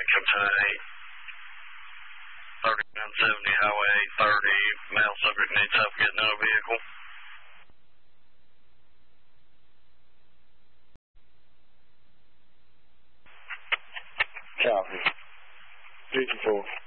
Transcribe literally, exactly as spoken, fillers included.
Captain eight. thirty-nine seventy, Highway eight thirty, male subject needs help getting in a vehicle. Copy. fifty-four.